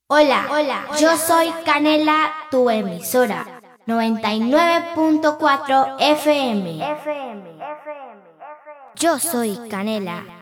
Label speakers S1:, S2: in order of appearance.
S1: Hola, yo soy Canela, tu emisora, 99.4 FM. Yo soy Canela.